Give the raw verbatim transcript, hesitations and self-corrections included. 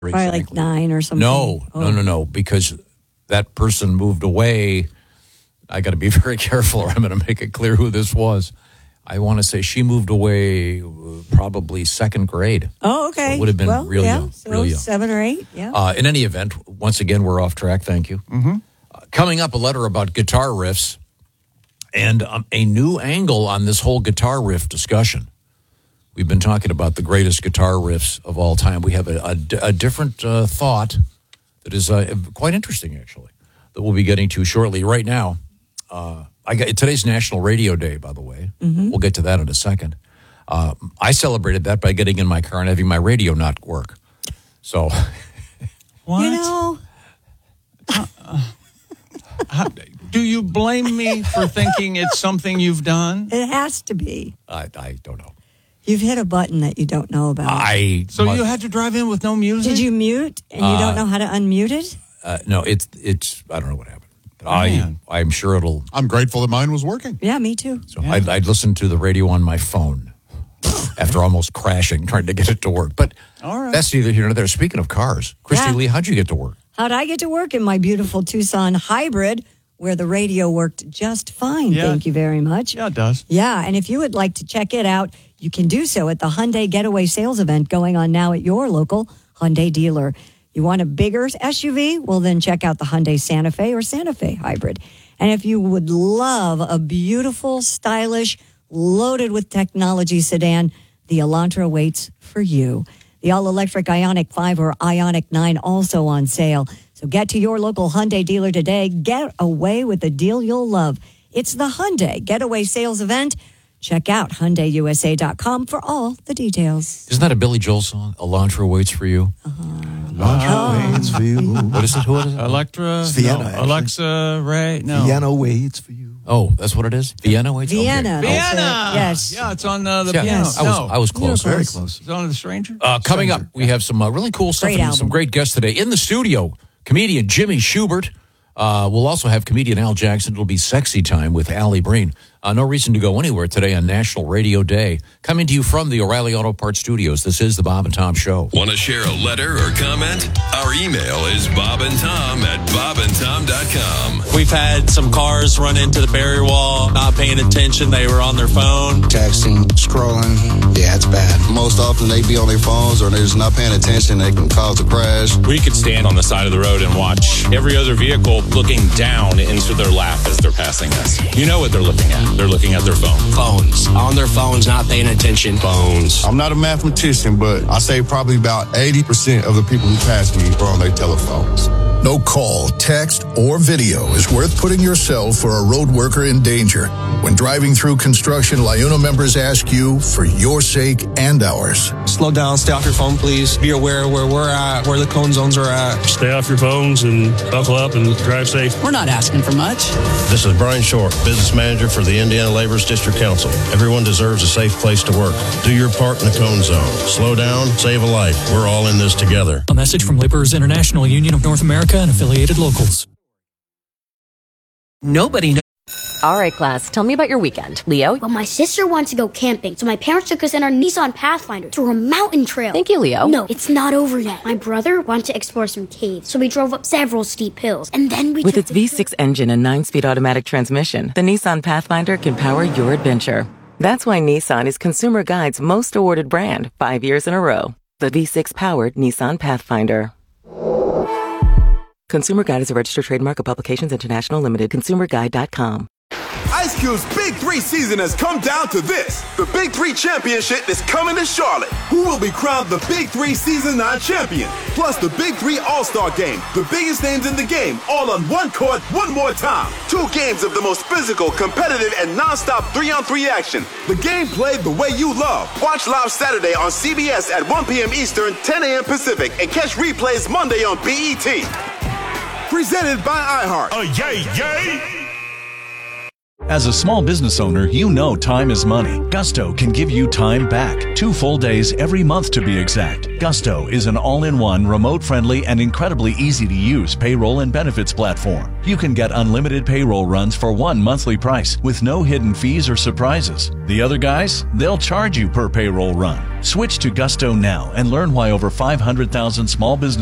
Probably like frankly. nine or something. No, oh. no, no, no, because that person moved away. I got to be very careful or I'm going to make it clear who this was. I want to say she moved away probably second grade. Oh, okay. So it would have been well, real yeah, young. So real young. Seven or eight, yeah. Uh, in any event, once again, we're off track. Thank you. Mm-hmm. Uh, coming up, a letter about guitar riffs and um, a new angle on this whole guitar riff discussion. We've been talking about the greatest guitar riffs of all time. We have a, a, a different uh, thought that is uh, quite interesting, actually, that we'll be getting to shortly. Right now, uh, I got today's National Radio Day, by the way. Mm-hmm. We'll get to that in a second. Uh, I celebrated that by getting in my car and having my radio not work. So, What? You know, uh, uh, how, do you blame me for thinking it's something you've done? it has to be. I, I don't know. You've hit a button that you don't know about. I So must- you had to drive in with no music? Did you mute and you Uh, don't know how to unmute it? Uh, no, it's it's. I don't know what happened. I Man. I'm sure it'll. I'm grateful that mine was working. Yeah, me too. So I'd, I'd listen to the radio on my phone after almost crashing trying to get it to work. But All right. that's neither here nor there. Speaking of cars, Christy Yeah. Lee, how'd you get to work? How'd I get to work in my beautiful Tucson hybrid where the radio worked just fine? Yeah. Thank you very much. Yeah, it does. Yeah, and if you would like to check it out, you can do so at the Hyundai Getaway Sales Event going on now at your local Hyundai dealer. You want a bigger S U V? Well, then check out the Hyundai Santa Fe or Santa Fe Hybrid. And if you would love a beautiful, stylish, loaded with technology sedan, the Elantra waits for you. The all-electric Ioniq five or Ioniq nine also on sale. So get to your local Hyundai dealer today. Get away with a deal you'll love. It's the Hyundai Getaway Sales Event. Check out Hyundai U S A dot com for all the details. Isn't that a Billy Joel song? Elantra waits for you. Elantra waits for you. What is it? Who is it? Electra, It's Vienna, no, actually. Alexa, Ray, no. Vienna waits for you. Oh, that's what it is. Vienna waits. Vienna. Okay. That's Vienna! it. Yes. Yeah, it's on uh, the Yeah, piano. Yes. I was No. I was close. You're Very close. close. It's on the Stranger? Uh, coming up, we have some uh, really cool stuff Great and some album. great guests today in the studio. Comedian Jimmy Schubert. Uh, we'll also have comedian Al Jackson. It'll be Sexy Time with Allie Breen. Uh, no reason to go anywhere today on National Radio Day. Coming to you from the O'Reilly Auto Parts Studios. This is the Bob and Tom Show. Want to share a letter or comment? Our email is bobandtom at bobandtom dot com. We've had some cars run into the barrier wall, not paying attention. They were on their phone. Texting, scrolling, yeah, it's bad. Most often they be on their phones or they're just not paying attention. They can cause a crash. We could stand on the side of the road and watch every other vehicle looking down into their lap as they're passing us. You know what they're looking at. They're looking at their phone. Phones. On their phones, not paying attention. Phones. I'm not a mathematician, but I say probably about eighty percent of the people who pass me are on their telephones. No call, text, or video is worth putting yourself or a road worker in danger. When driving through construction, LIUNA members ask you for your sake and ours. Slow down. Stay off your phone, please. Be aware where we're at, where the cone zones are at. Stay off your phones and buckle up and drive safe. We're not asking for much. This is Brian Short, Business Manager for the Indiana Laborers District Council. Everyone deserves a safe place to work. Do your part in the cone zone. Slow down, save a life. We're all in this together. A message from Laborers International Union of North America and affiliated locals. Nobody knows. All right, class, tell me about your weekend. Leo? Well, my sister wanted to go camping, so my parents took us in our Nissan Pathfinder through a mountain trail. Thank you, Leo. No, it's not over yet. My brother wanted to explore some caves, so we drove up several steep hills, and then we With took its V six engine and nine-speed automatic transmission, the Nissan Pathfinder can power your adventure. That's why Nissan is Consumer Guide's most awarded brand, five years in a row. The V six-powered Nissan Pathfinder. Consumer Guide is a registered trademark of Publications International Limited. consumer guide dot com. Ice Cube's Big Three season has come down to this. The Big Three Championship is coming to Charlotte. Who will be crowned the Big Three Season nine champion? Plus the Big Three All-Star Game. The biggest names in the game, all on one court, one more time. Two games of the most physical, competitive, and non-stop three-on-three action. The game played the way you love. Watch live Saturday on C B S at one p.m. Eastern, ten a.m. Pacific, and catch replays Monday on B E T. Presented by iHeart. Uh, yay, yay! As a small business owner, you know time is money. Gusto can give you time back. Two full days every month to be exact. Gusto is an all-in-one, remote-friendly, and incredibly easy-to-use payroll and benefits platform. You can get unlimited payroll runs for one monthly price with no hidden fees or surprises. The other guys, they'll charge you per payroll run. Switch to Gusto now and learn why over five hundred thousand small businesses